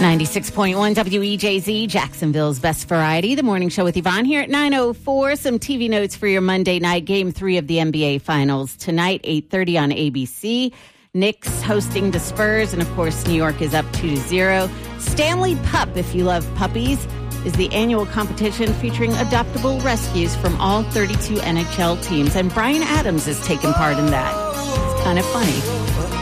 96.1 WEJZ, Jacksonville's best variety. The morning show with Yvonne here at 9:04. Some TV notes for your Monday night. Game 3 of the NBA Finals tonight, 8:30 on ABC. Knicks hosting the Spurs, and of course, New York is up 2-0. Stanley Pup, if you love puppies, is the annual competition featuring adoptable rescues from all 32 NHL teams, and Bryan Adams is taking part in that. It's kind of funny.